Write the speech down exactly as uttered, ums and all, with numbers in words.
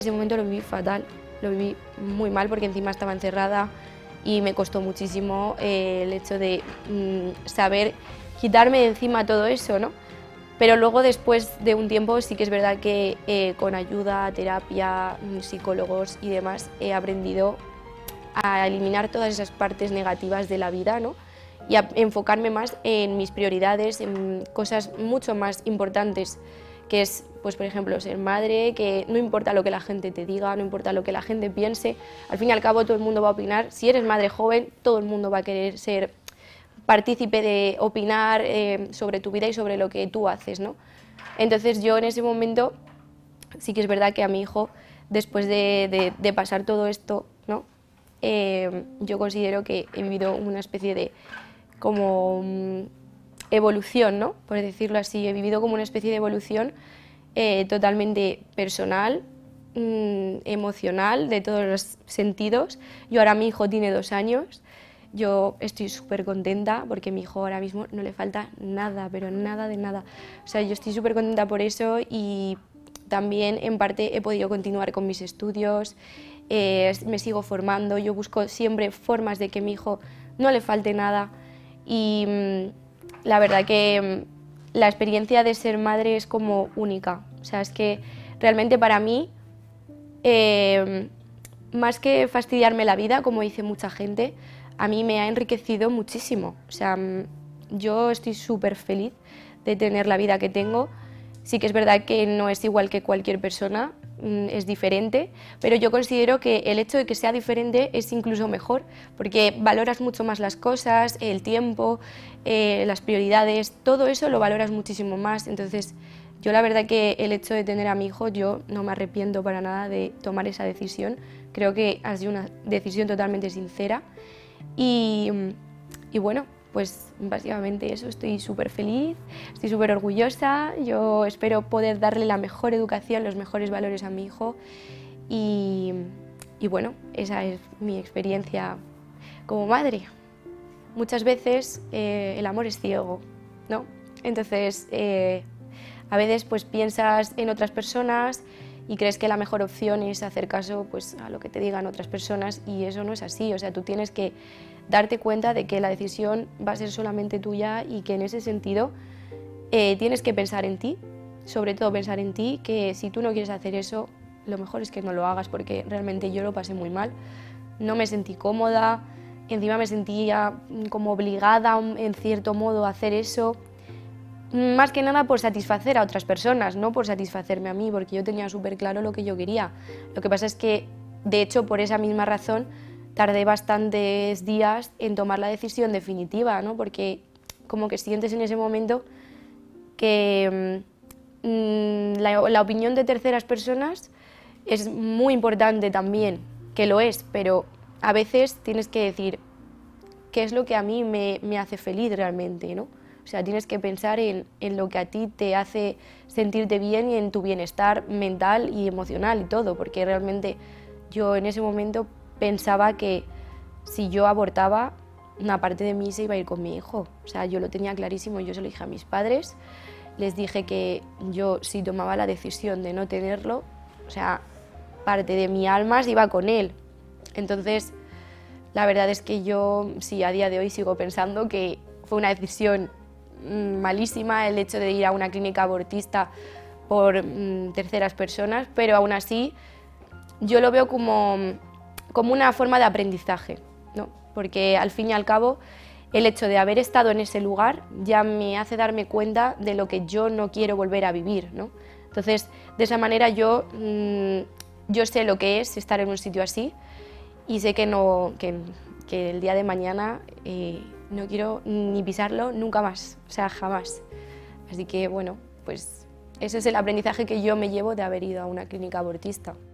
Ese momento lo viví fatal, lo viví muy mal porque encima estaba encerrada y me costó muchísimo eh, el hecho de mm, saber quitarme de encima todo eso, ¿no? Pero luego, después de un tiempo, sí que es verdad que eh, con ayuda, terapia, psicólogos y demás, he aprendido a eliminar todas esas partes negativas de la vida, ¿no? Y a enfocarme más en mis prioridades, en cosas mucho más importantes, que es, pues, por ejemplo, ser madre, que no importa lo que la gente te diga, no importa lo que la gente piense, al fin y al cabo todo el mundo va a opinar. Si eres madre joven, todo el mundo va a querer ser partícipe de opinar eh, sobre tu vida y sobre lo que tú haces, ¿no? Entonces yo en ese momento sí que es verdad que a mi hijo, después de, de, de pasar todo esto, ¿no? Eh, yo considero que he vivido una especie de como um, evolución, ¿no? Por decirlo así, he vivido como una especie de evolución eh, totalmente personal, mm, emocional, de todos los sentidos. Yo ahora mi hijo tiene dos años, yo estoy súper contenta porque a mi hijo ahora mismo no le falta nada, pero nada de nada. O sea, yo estoy súper contenta por eso y también en parte he podido continuar con mis estudios, eh, me sigo formando, yo busco siempre formas de que a mi hijo no le falte nada y mmm, la verdad que mmm, la experiencia de ser madre es como única. O sea, es que realmente para mí, eh, más que fastidiarme la vida, como dice mucha gente, a mí me ha enriquecido muchísimo. O sea, yo estoy súper feliz de tener la vida que tengo. Sí que es verdad que no es igual que cualquier persona, es diferente, pero yo considero que el hecho de que sea diferente es incluso mejor, porque valoras mucho más las cosas, el tiempo, eh, las prioridades, todo eso lo valoras muchísimo más. Entonces, yo la verdad que el hecho de tener a mi hijo, yo no me arrepiento para nada de tomar esa decisión. Creo que ha sido una decisión totalmente sincera y, y bueno, pues básicamente eso, estoy súper feliz, estoy súper orgullosa, yo espero poder darle la mejor educación, los mejores valores a mi hijo y, y bueno, esa es mi experiencia como madre. Muchas veces eh, el amor es ciego, ¿no? Entonces, eh, a veces pues piensas en otras personas y crees que la mejor opción es hacer caso pues, a lo que te digan otras personas y eso no es así. O sea, tú tienes que darte cuenta de que la decisión va a ser solamente tuya y que en ese sentido eh, tienes que pensar en ti, sobre todo pensar en ti, que si tú no quieres hacer eso, lo mejor es que no lo hagas porque realmente yo lo pasé muy mal, no me sentí cómoda, encima me sentía como obligada en cierto modo a hacer eso, más que nada por satisfacer a otras personas, no por satisfacerme a mí, porque yo tenía súper claro lo que yo quería. Lo que pasa es que, de hecho, por esa misma razón, tardé bastantes días en tomar la decisión definitiva, ¿no? Porque como que sientes en ese momento que mmm, la, la opinión de terceras personas es muy importante también, que lo es, pero a veces tienes que decir qué es lo que a mí me, me hace feliz realmente, ¿no? O sea, tienes que pensar en, en lo que a ti te hace sentirte bien y en tu bienestar mental y emocional y todo, porque realmente yo en ese momento pensaba que si yo abortaba, una parte de mí se iba a ir con mi hijo. O sea, yo lo tenía clarísimo, yo se lo dije a mis padres, les dije que yo si tomaba la decisión de no tenerlo, o sea, parte de mi alma se iba con él. Entonces, la verdad es que yo sí, a día de hoy sigo pensando que fue una decisión malísima el hecho de ir a una clínica abortista por mm, terceras personas, pero aún así yo lo veo como, como una forma de aprendizaje, ¿no? Porque al fin y al cabo el hecho de haber estado en ese lugar ya me hace darme cuenta de lo que yo no quiero volver a vivir, ¿no? Entonces, de esa manera yo, mmm, yo sé lo que es estar en un sitio así y sé que, no, que, que el día de mañana eh, no quiero ni pisarlo nunca más, o sea, jamás. Así que, bueno, pues ese es el aprendizaje que yo me llevo de haber ido a una clínica abortista.